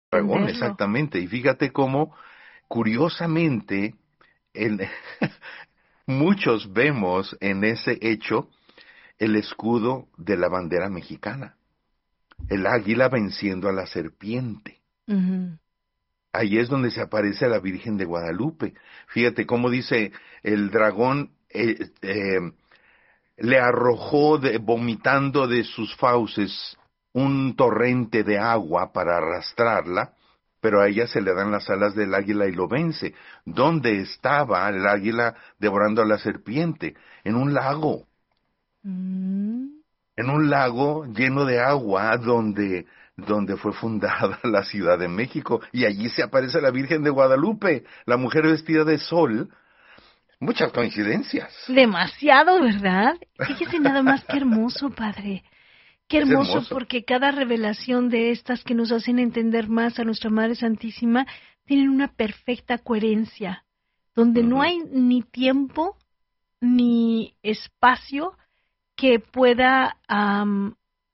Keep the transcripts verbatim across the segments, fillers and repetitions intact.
dragón, entenderlo. exactamente. Y fíjate cómo, curiosamente, en, muchos vemos en ese hecho el escudo de la bandera mexicana, el águila venciendo a la serpiente. Ujú. Ahí es donde se aparece la Virgen de Guadalupe. Fíjate cómo dice el dragón, eh, eh, le arrojó de- vomitando de sus fauces un torrente de agua para arrastrarla, pero a ella se le dan las alas del águila y lo vence. ¿Dónde estaba el águila devorando a la serpiente? En un lago, Mm. en un lago lleno de agua donde donde fue fundada la Ciudad de México, y allí se aparece la Virgen de Guadalupe, la mujer vestida de sol. Muchas coincidencias. Demasiado, ¿verdad? Fíjese nada más qué hermoso, padre. Qué Es hermoso, hermoso. porque cada revelación de estas que nos hacen entender más a nuestra Madre Santísima tienen una perfecta coherencia, donde no Ujú. hay ni tiempo ni espacio que pueda am,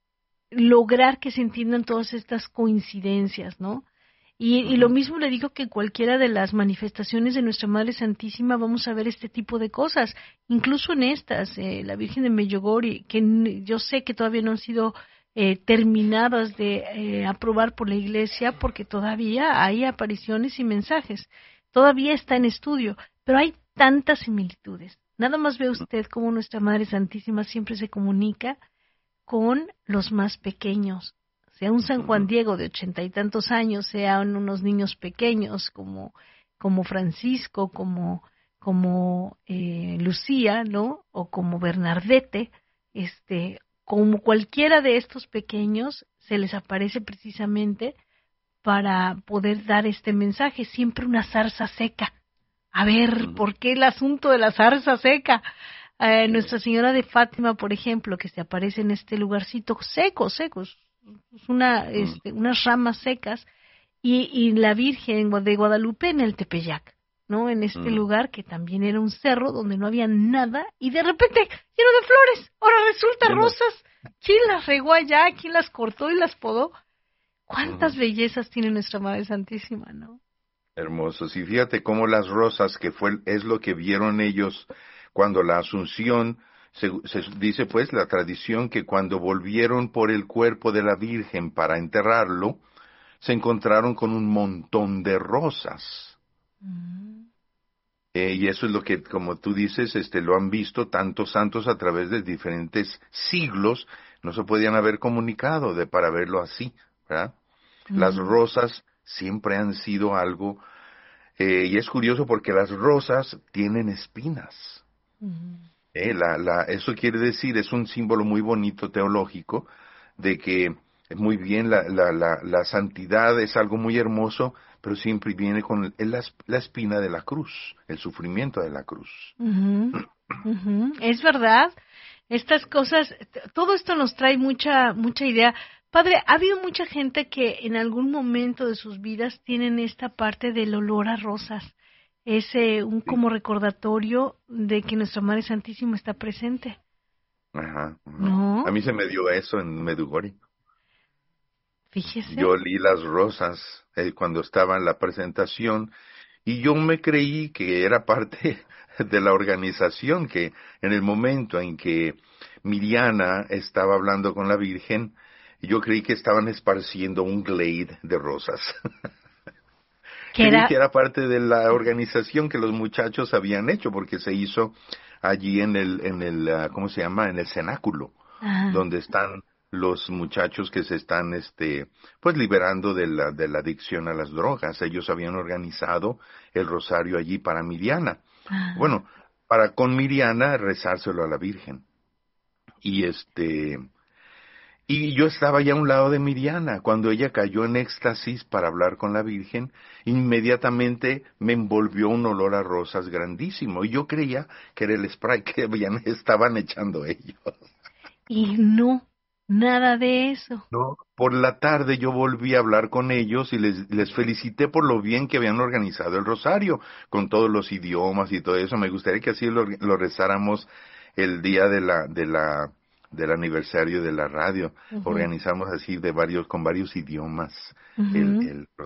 lograr que se entiendan todas estas coincidencias, ¿no? Y, y lo Ujú. mismo le digo que en cualquiera de las manifestaciones de nuestra Madre Santísima vamos a ver este tipo de cosas, incluso en estas, eh, la Virgen de Medjugorje, que n- yo sé que todavía no han sido eh, terminadas de eh, aprobar por la Iglesia, porque todavía hay apariciones y mensajes, todavía está en estudio, pero hay tantas similitudes. Nada más ve usted cómo nuestra Madre Santísima siempre se comunica con los más pequeños, sea un San Juan Ujú. Diego de ochenta y tantos años, sean unos niños pequeños como, como Francisco, como, como eh, Lucía, ¿no? O como Bernardete, este, como cualquiera de estos pequeños, se les aparece precisamente para poder dar este mensaje, siempre una zarza seca. A ver, Ujú. ¿por qué el asunto de la zarza seca? Eh, Sí. Nuestra Señora de Fátima, por ejemplo, que se aparece en este lugarcito seco, seco, es es una, Ujú. este, unas ramas secas, y, y la Virgen de Guadalupe en el Tepeyac, ¿no? En este Ujú. lugar que también era un cerro donde no había nada, y de repente lleno de flores, ahora resulta Lleno. rosas. ¿Quién las regó allá? ¿Quién las cortó y las podó? ¿Cuántas Ujú. bellezas tiene nuestra Madre Santísima, no? Hermosos. Y fíjate cómo las rosas, que fue, es lo que vieron ellos cuando la Asunción, se, se dice pues la tradición que cuando volvieron por el cuerpo de la Virgen para enterrarlo, se encontraron con un montón de rosas. Mm. Eh, y eso es lo que, como tú dices, este, lo han visto tantos santos a través de diferentes siglos, no se podían haber comunicado de para verlo así, ¿verdad? Las Ujú. rosas siempre han sido algo, eh, y es curioso porque las rosas tienen espinas. Ujú. Eh, la, la, eso quiere decir, es un símbolo muy bonito teológico de que muy bien la, la, la, la santidad es algo muy hermoso, pero siempre viene con el- la, la espina de la cruz, el sufrimiento de la cruz. Ujú, ujú. Es verdad. Estas cosas, t- todo esto nos trae mucha, mucha idea. Padre, ha habido mucha gente que en algún momento de sus vidas tienen esta parte del olor a rosas. Es eh, un Sí. como recordatorio de que nuestra Madre Santísima está presente. Ajá, ajá. A ¿No? mí se me dio eso en Medugori. Fíjese. Yo olí las rosas eh, cuando estaba en la presentación y yo me creí que era parte de la organización, que en el momento en que Miriana estaba hablando con la Virgen, yo creí que estaban esparciendo un glade de rosas. Que Creí era. que era parte de la organización que los muchachos habían hecho, porque se hizo allí en el, en el, ah, ¿cómo se llama? En el cenáculo, Ajá. donde están los muchachos que se están, este, pues liberando de la, de la adicción a las drogas. Ellos habían organizado el rosario allí para Miriana. Ajá. Bueno, para con Miriana rezárselo a la Virgen. Y este, y yo estaba ya a un lado de Miriana. Cuando ella cayó en éxtasis para hablar con la Virgen, inmediatamente me envolvió un olor a rosas grandísimo. Y yo creía que era el spray que habían, estaban echando ellos. Y no, nada de eso. ¿No? Por la tarde yo volví a hablar con ellos y les, les felicité por lo bien que habían organizado el rosario, con todos los idiomas y todo eso. Me gustaría que así lo, lo rezáramos el día de la, de la, del aniversario de la radio. Ujú, Organizamos así de varios, con varios idiomas el, ujú. el